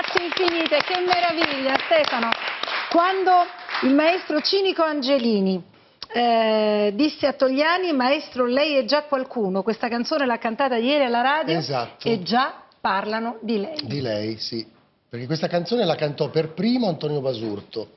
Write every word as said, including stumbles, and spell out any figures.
infinite, che meraviglia Stefano. Quando il maestro Cinico Angelini eh, disse a Togliani: maestro, lei è già qualcuno, questa canzone l'ha cantata ieri alla radio, esatto. E già parlano di lei. Di lei, sì, perché questa canzone la cantò per primo Antonio Basurto.